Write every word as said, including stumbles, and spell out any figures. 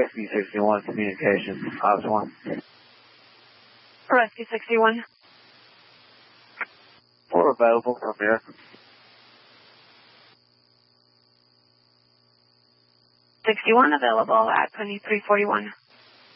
Rescue sixty-one, communications, Ops one. Rescue sixty-one. We're available from here. sixty-one available at twenty-three forty-one.